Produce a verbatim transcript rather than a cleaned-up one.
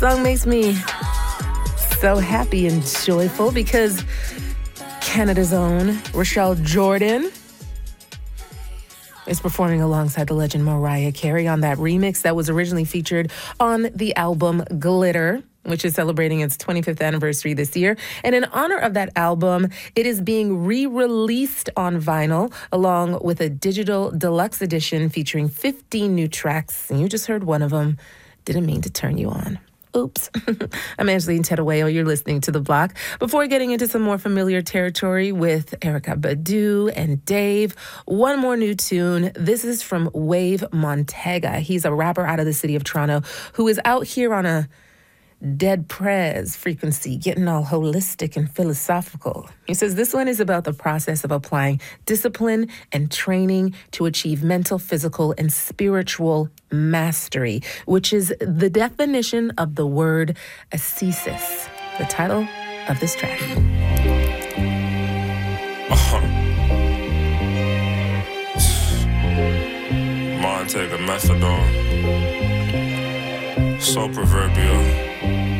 song makes me so happy and joyful because Canada's own Rochelle Jordan is performing alongside the legend Mariah Carey on that remix that was originally featured on the album Glitter, which is celebrating its twenty-fifth anniversary this year. And in honor of that album, it is being re-released on vinyl along with a digital deluxe edition featuring fifteen new tracks. And you just heard one of them. Didn't mean to turn you on. Oops. I'm Angeline Tedawayo. You're listening to The Block. Before getting into some more familiar territory with Erykah Badu and Dave, one more new tune. This is from Wave Montega. He's a rapper out of the city of Toronto who is out here on a Dead Prez frequency, getting all holistic and philosophical. He says this one is about the process of applying discipline and training to achieve mental, physical, and spiritual mastery, which is the definition of the word ascesis, the title of this track. Uh-huh. Montega methadone, so proverbial.